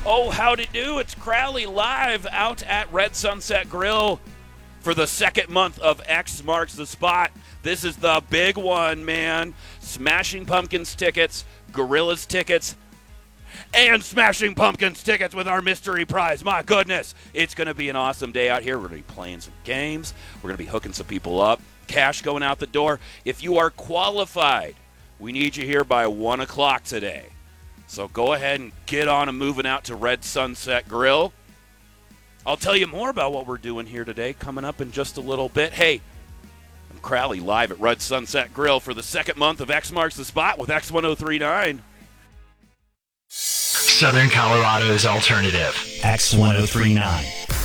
Oh, howdy do. It's Crowley live out at Red Sunset Grill for the second month of X Marks the Spot. This is the big one, man. Smashing Pumpkins tickets, Gorillaz tickets, and Smashing Pumpkins tickets with our mystery prize. My goodness, it's going to be an awesome day out here. We're going to be playing some games. We're going to be hooking some people up. Cash going out the door. If you are qualified, we need you here by 1 o'clock today. So go ahead and get on and moving out to Red Sunset Grill. I'll tell you more about what we're doing here today coming up in just a little bit. Hey, I'm Crowley live at Red Sunset Grill for the second month of X Marks the Spot with X1039. Southern Colorado's alternative. X1039.